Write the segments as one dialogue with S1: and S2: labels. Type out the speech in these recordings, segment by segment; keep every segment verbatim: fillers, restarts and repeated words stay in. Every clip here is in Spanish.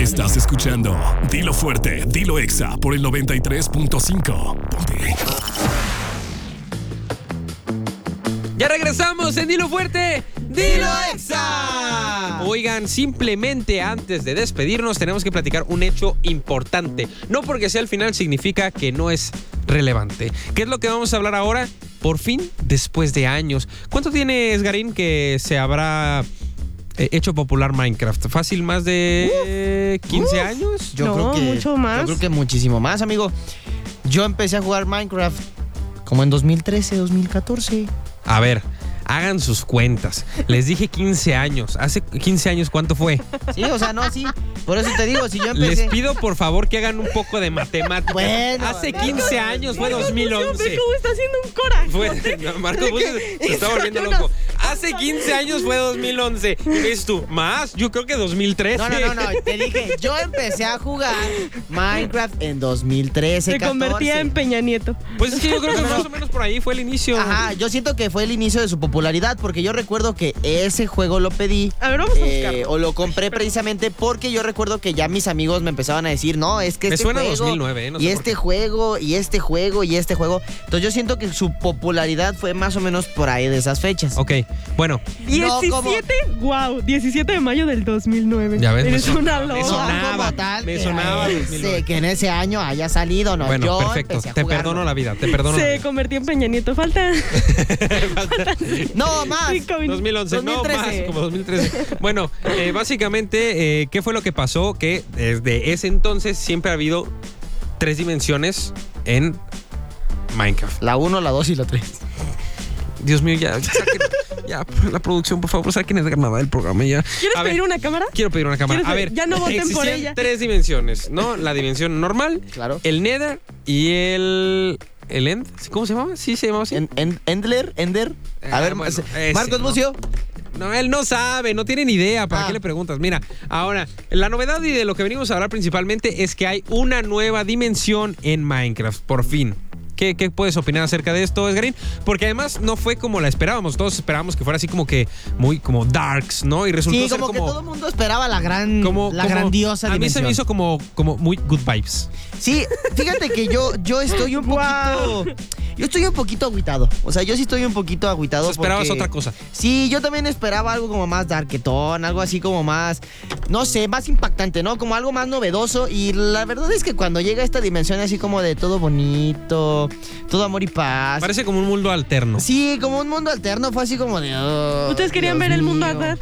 S1: Estás escuchando Dilo Fuerte, Dilo Exa por el noventa y tres punto cinco. Ponte.
S2: Ya regresamos en Dilo Fuerte, Dilo Exa. Oigan, simplemente antes de despedirnos tenemos que platicar un hecho importante. No porque sea el final significa que no es relevante. ¿Qué es lo que vamos a hablar ahora? Por fin, después de años. ¿Cuánto tiene Esgarín que se habrá eh, hecho popular Minecraft? ¿Fácil más de uf, quince uf. años?
S3: Yo
S4: no,
S3: creo que
S4: mucho más.
S3: Yo creo que muchísimo más, amigo. Yo empecé a jugar Minecraft como en dos mil trece, dos mil catorce.
S2: A ver, hagan sus cuentas. Les dije quince años. ¿Hace quince años cuánto fue?
S3: Sí, o sea, no, sí. Por eso te digo, si yo empecé...
S2: Les pido, por favor, que hagan un poco de matemáticas.
S3: Bueno.
S2: Hace quince años fue dos mil once.
S4: Ve cómo está haciendo un coraje.
S2: Fue, no, Marcos Bus se, se está volviendo loco. Hace quince años fue dos mil once. ¿Y ves tú? ¿Más? Yo creo que dos mil trece.
S3: No, no, no, no. Te dije, yo empecé a jugar Minecraft en dos mil trece,
S4: Se
S3: catorce.
S4: convertía en Peña Nieto.
S2: Pues es que yo creo que más o menos por ahí fue el inicio.
S3: Ajá, yo siento que fue el inicio de su popularidad, porque yo recuerdo que ese juego lo pedí.
S4: A ver, vamos a
S3: eh,
S4: buscarlo.
S3: O lo compré precisamente porque yo recuerdo que ya mis amigos me empezaban a decir, no, es que
S2: Me
S3: este
S2: suena
S3: juego,
S2: dos mil nueve, ¿eh? No sé
S3: y
S2: por
S3: este
S2: qué.
S3: juego, y este juego, y este juego. Entonces yo siento que su popularidad fue más o menos por ahí de esas fechas.
S2: Ok, bueno.
S4: diecisiete, wow, diecisiete de mayo del dos mil nueve.
S2: Ya ves,
S4: Eres
S2: me
S4: una
S2: sonaba, me
S4: loca.
S2: sonaba.
S3: Como tal,
S2: me
S3: que
S2: sonaba
S3: ese-
S2: dos mil nueve.
S3: que en ese año haya salido, no.
S2: Bueno,
S3: yo
S2: perfecto.
S3: empecé a
S2: Te
S3: jugarlo.
S2: perdono la vida, te perdono la
S4: Se
S2: vida.
S4: convirtió en Peña Nieto. Falta
S3: No, más.
S4: cinco minutos.
S2: dos mil once,
S3: dos mil trece.
S2: no más, como dos mil trece. Bueno, eh, básicamente, eh, ¿qué fue lo que pasó? Que desde ese entonces siempre ha habido tres dimensiones en Minecraft.
S3: La uno, la dos y la tres.
S2: Dios mío, ya, saquen, ya, la producción, por favor, saquen el ganador del programa ya.
S4: ¿Quieres
S2: A ver,
S4: pedir una cámara?
S2: Quiero pedir una cámara.
S4: ¿Quieres
S2: A
S4: ver?
S2: ver,
S4: Ya no voten por
S2: existían
S4: ella.
S2: tres dimensiones, ¿no? La dimensión normal,
S3: Claro.
S2: el Nether y el... ¿El End? ¿Cómo se llamaba? Sí, se llamaba así.
S3: En- en- Endler, Ender. A
S2: Ah,
S3: ver,
S2: bueno,
S3: se-
S2: ese,
S3: Marcos
S2: ¿no?
S3: Bucio.
S2: No, él no sabe, no tiene ni idea. ¿Para
S3: Ah.
S2: qué le preguntas? Mira, ahora, la novedad y de lo que venimos a hablar principalmente es que hay una nueva dimensión en Minecraft, por fin. ¿Qué, qué puedes opinar acerca de esto, Esgarín? Porque además no fue como la esperábamos. Todos esperábamos que fuera así como que muy como darks, ¿no? Y resultó
S3: Sí,
S2: ser
S3: como,
S2: como...
S3: que todo el mundo esperaba la gran,
S2: como-
S3: la
S2: como-
S3: grandiosa
S2: A mí
S3: dimensión.
S2: se me hizo como, como muy good vibes.
S3: Sí, fíjate que yo, yo estoy un poquito... Yo estoy un poquito agüitado. O sea, yo sí estoy un poquito agüitado.
S2: O sea, esperabas
S3: porque-
S2: otra cosa.
S3: Sí, yo también esperaba algo como más darketón, algo así como más, no sé, más impactante, ¿no? Como algo más novedoso. Y la verdad es que cuando llega esta dimensión así como de todo bonito, todo amor y paz.
S2: Parece como un mundo alterno.
S3: Sí, como un mundo alterno, fue así como de... oh,
S4: ¿Ustedes querían
S3: Dios
S4: ver el mundo
S3: mío.
S4: arder?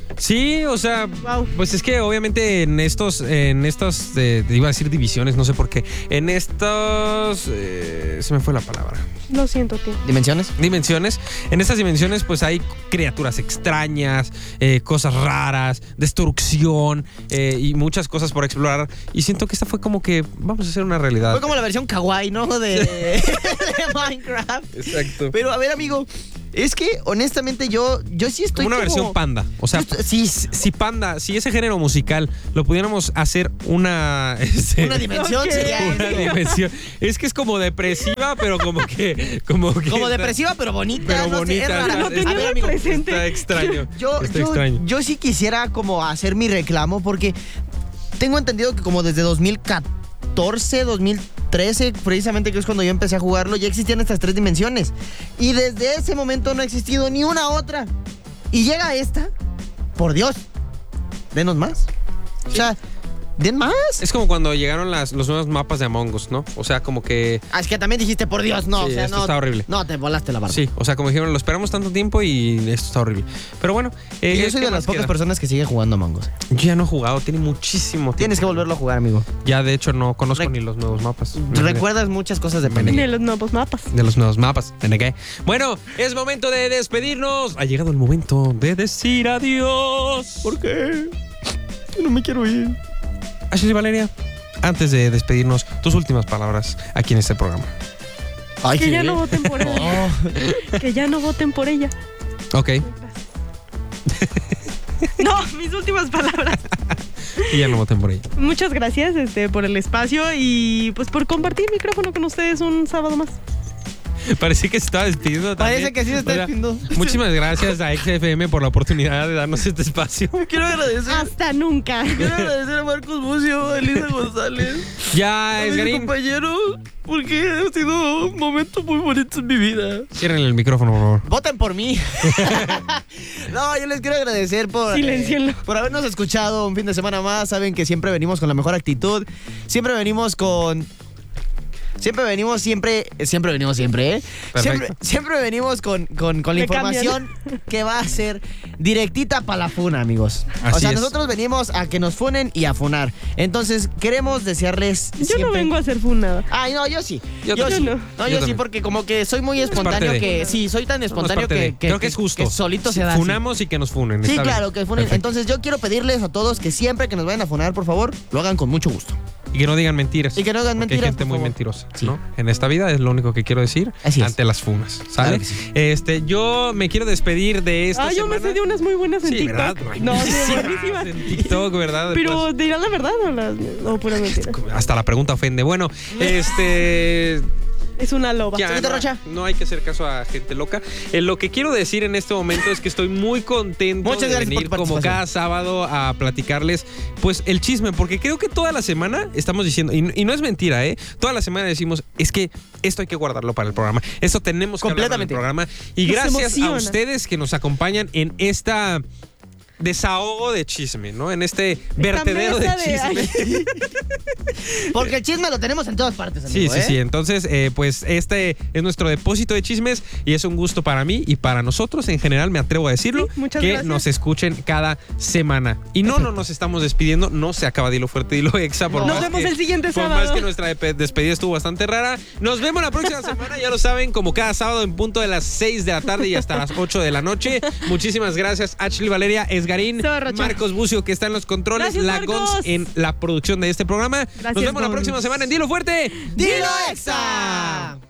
S2: Sí, o sea,
S4: Wow.
S2: pues es que obviamente en estos, en estas, eh, iba a decir divisiones, no sé por qué, en estos, eh, se me fue la palabra,
S4: Lo siento, tío.
S3: ¿Dimensiones?
S2: dimensiones, en estas dimensiones pues hay criaturas extrañas, eh, cosas raras, destrucción eh, y muchas cosas por explorar y siento que esta fue como que vamos a hacer una realidad.
S3: Fue como la versión kawaii, ¿no? De, de Minecraft.
S2: Exacto.
S3: Pero a ver, amigo, es que honestamente yo, yo sí estoy
S2: Como una versión Panda, o sea,
S3: Yo estoy-
S2: si, si Panda, si ese género musical lo pudiéramos hacer una... este,
S3: Una dimensión
S4: Ok.
S3: sería
S2: Una
S3: esto.
S2: dimensión. Es que es como depresiva, pero como que. Como, que
S3: Como
S2: está-
S3: depresiva, pero bonita.
S2: Pero
S3: no sé,
S2: bonita.
S3: es rara.
S2: está-
S4: Lo
S2: está-
S4: tenía
S3: A ver,
S4: muy
S3: amigo,
S4: presente.
S2: Está extraño.
S3: Yo,
S2: está
S3: yo,
S2: extraño.
S3: yo sí quisiera como hacer mi reclamo porque tengo entendido que como desde dos mil catorce, dos mil trece, precisamente que es cuando yo empecé a jugarlo, ya existían estas tres dimensiones. Y desde ese momento no ha existido ni una otra. Y llega esta, por Dios, denos más. O sea, den más.
S2: Es como cuando llegaron las, los nuevos mapas de Among Us, ¿no? O sea, como que.
S3: Ah, es que también dijiste por Dios, no.
S2: Sí,
S3: o sea,
S2: esto
S3: no,
S2: está horrible.
S3: No, te volaste la barba.
S2: Sí, o sea, como dijeron, lo esperamos tanto tiempo y esto está horrible. Pero bueno. eh,
S3: Y yo
S2: ¿qué
S3: soy de
S2: más
S3: las pocas
S2: queda?
S3: personas que siguen jugando Among Us.
S2: Yo ya no he jugado, tiene muchísimo tiempo.
S3: Tienes que volverlo a jugar, amigo.
S2: Ya, de hecho, no conozco
S3: Rec-
S2: ni los nuevos mapas.
S3: Recuerdas muchas cosas de Penny.
S4: De los nuevos mapas.
S2: De los nuevos mapas. ¿En qué? Bueno, es momento de despedirnos. Ha llegado el momento de decir adiós.
S3: ¿Por qué? Yo no me quiero ir.
S2: Ashley Valeria, antes de despedirnos, tus últimas palabras aquí en este programa.
S3: Ay,
S4: Que
S3: ¿sí?
S4: ya no voten por ella.
S3: Oh.
S4: Que ya no voten por ella.
S2: Ok.
S4: No, mis últimas palabras.
S2: Y ya no voten por ella.
S4: Muchas gracias este, por el espacio y pues por compartir micrófono con ustedes un sábado más.
S2: Parece que se estaba despidiendo también.
S3: Parece que sí se está
S2: O sea,
S3: despidiendo.
S2: Muchísimas gracias a X F M por la oportunidad de darnos este espacio.
S3: Quiero agradecer.
S4: Hasta nunca.
S3: Quiero agradecer a Marcos Bucio, a Elisa González,
S2: Ya,
S3: a mis
S2: Esgarín,
S3: compañeros, porque ha sido momentos muy bonitos en mi vida.
S2: cierren el micrófono, por favor.
S3: Voten por mí. No, yo les quiero agradecer por,
S4: Siléncienlo.
S3: eh, por habernos escuchado un fin de semana más. Saben que siempre venimos con la mejor actitud. Siempre venimos con... Siempre venimos, siempre, siempre venimos, siempre, ¿eh?
S2: Perfecto.
S3: Siempre, siempre venimos con, con, con la
S4: Me
S3: información que va a ser directita para la funa, amigos. o
S2: Así
S3: sea,
S2: es.
S3: nosotros venimos a que nos funen y a funar. Entonces, queremos desearles
S4: Yo
S3: siempre...
S4: no vengo a hacer funada.
S3: Ay, no, yo sí.
S2: Yo
S3: Yo,
S2: también.
S3: sí.
S4: no.
S3: No,
S2: Yo
S3: yo, sí,
S2: también.
S3: porque como que soy muy espontáneo
S2: parte de.
S3: que... Sí, soy tan
S2: No, es
S3: espontáneo
S2: parte de.
S3: que, que...
S2: Creo que es justo.
S3: que solito se
S2: Sí,
S3: da. así.
S2: Funamos y que nos funen.
S3: Sí,
S2: está bien.
S3: claro, que funen.
S2: Perfecto.
S3: Entonces yo quiero pedirles a todos que siempre que nos vayan a funar, por favor, lo hagan con mucho gusto.
S2: Y que no digan mentiras.
S3: Y que no digan
S2: Porque
S3: mentiras,
S2: hay gente
S3: por
S2: muy
S3: favor.
S2: mentirosa,
S3: Sí.
S2: ¿no? En esta vida es lo único que quiero decir
S3: Así es.
S2: ante las funas,
S3: Claro
S2: ¿sale?
S3: que sí.
S2: Este, yo me quiero despedir de esta
S4: Ah, yo me
S2: semana.
S4: sé de unas muy buenas en
S2: Sí,
S4: TikTok.
S2: ¿verdad?
S4: No, sí,
S2: Buenísimas
S4: buenísimas.
S2: en TikTok, ¿verdad?
S4: Pero
S2: Pues,
S4: dirán la verdad o las. No, pura mentira.
S2: hasta la pregunta ofende. Bueno, este...
S4: Es una loba.
S2: Ya,
S3: Señorita
S2: no,
S3: Rocha.
S2: no hay que hacer caso a gente loca. Eh, lo que quiero decir en este momento es que estoy muy contento
S3: Muchas
S2: de
S3: gracias
S2: venir
S3: por tu
S2: como
S3: participación.
S2: cada sábado a platicarles pues el chisme, porque creo que toda la semana estamos diciendo, y, y no es mentira, ¿eh? Toda la semana decimos, es que esto hay que guardarlo para el programa. Esto tenemos que hablar en el
S3: Completamente.
S2: programa. Y
S4: Nos
S2: gracias a
S4: emociona.
S2: ustedes que nos acompañan en esta... desahogo de chisme, ¿no? En este
S4: Esta
S2: vertedero de
S4: mesa de-
S2: chisme.
S3: Porque el chisme lo tenemos en todas partes,
S2: Sí,
S3: amigo,
S2: sí,
S3: ¿eh?
S2: sí. Entonces, eh, pues este es nuestro depósito de chismes y es un gusto para mí y para nosotros en general, me atrevo a decirlo,
S4: Sí, muchas
S2: que
S4: gracias.
S2: nos escuchen cada semana. Y no, no nos estamos despidiendo, no se acaba Dilo Fuerte, Dilo Exa. Por
S4: Nos
S2: más
S4: vemos
S2: que-
S4: el siguiente
S2: por
S4: sábado.
S2: más que nuestra dep- despedida estuvo bastante rara. Nos vemos la próxima semana, ya lo saben, como cada sábado en punto de las seis de la tarde y hasta las ocho de la noche. Muchísimas gracias, Ashley Valeria, Esgarín,
S4: Soy Rocha.
S2: Marcos Bucio, que está en los controles,
S4: Gracias,
S2: la
S4: Marcos.
S2: Gons en la producción de este programa. Nos
S4: Gracias,
S2: vemos la
S4: Gons.
S2: próxima semana en Dilo Fuerte.
S3: ¡Dilo Exa!